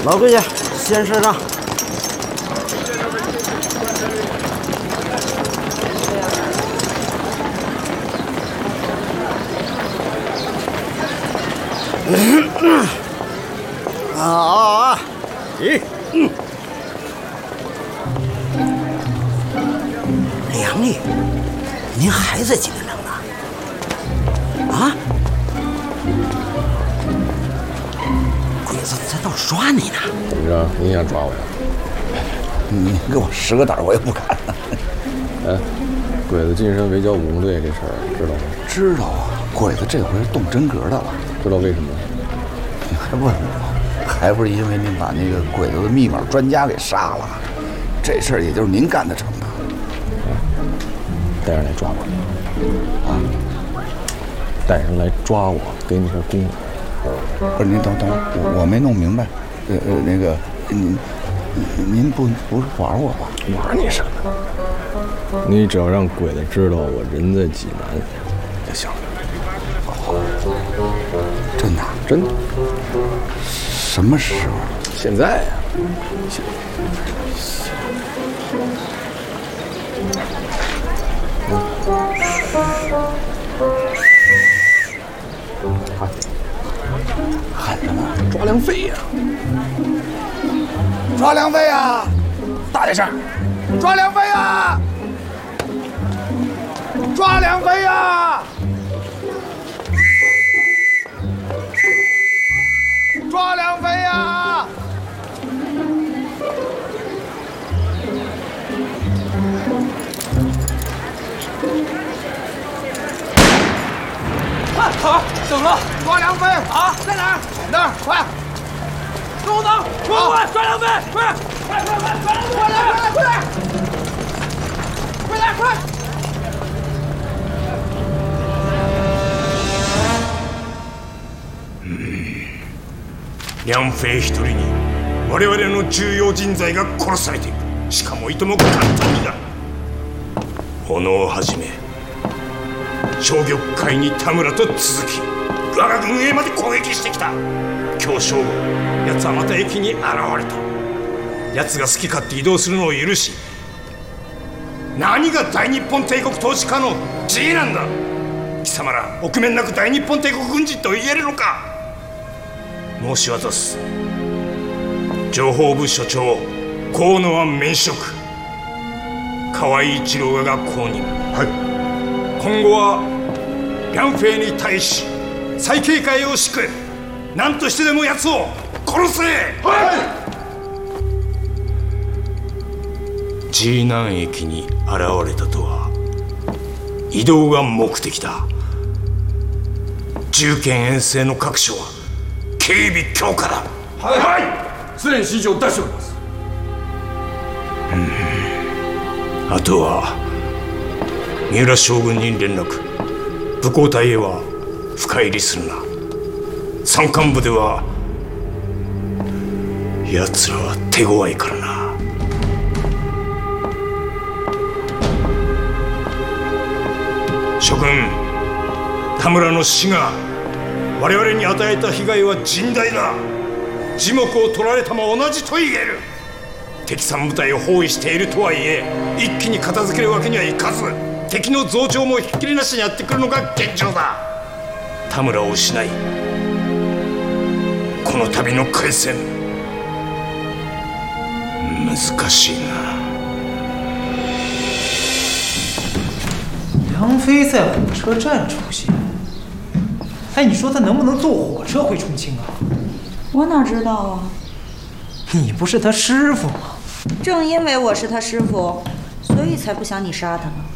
老规矩，先赊账。梁玉，您还在济南城呢？啊？鬼子在倒抓你呢？ 怎么着？你想抓我呀？ 你给我10个胆我也不敢。 哎，鬼子晋升围剿武工队这事儿知道吗？ 知道啊，鬼子这回是动真格的了。 知道为什么？ 你还问我？还不是因为您把那个鬼子的密码专家给杀了？这事儿也就是您干得成的。 带人来抓我啊！带人来抓我，给你份功。 不是您等我没弄明白。那个您不是玩我吧？ 玩你什么？你只要让鬼子知道我人在济南就行了。 真的？ 真的。 什么时候？ 现在呀。 喊什么？ 抓梁飞呀！ 抓梁飞呀！大点声！抓梁飞呀！抓梁飞呀！抓梁飞呀！ 好，怎么了？ 抓梁飞啊，在哪儿？ 那儿，快！ 跟我走，快！抓梁飞，快！抓梁飞，快来！ 梁飞一人に我々の重要人材が殺されている。しかもいとも簡単にだ。小野をはじめ商業界に田村と続き我が軍営まで攻撃してきた。今日正午奴はまた駅に現れた。奴が好き勝手移動するのを許し、何が大日本帝国統治下の地位なんだ。貴様ら臆面なく大日本帝国軍人と言えるのか。申し渡す。情報部所長河野は免職、河合一郎が後任。はい。今後は梁飛に対し再警戒を敷く。何としてでも奴を殺せ。はい。济南駅に現れたとは移動が目的だ。重県遠征の各所は警備強化だ。はい、 すでに指示を出しております。 あとは三浦将軍に連絡。武工隊へは深入りするな。山間部では奴らは手強いからな。諸君、田村の死が我々に与えた被害は甚大だ。耳目を取られたも同じと言える。敵三部隊を包囲しているとはいえ、一気に片付けるわけにはいかず、敵の増長もひっきりなしにやってくるのが現状だ。田村を失い、この旅の海戦難しいな。 梁飞在火车站出现，哎，你说他能不能坐火车回重庆啊？ 我哪知道啊？ 你不是他师傅吗？ 正因为我是他师傅，所以才不想你杀他呢。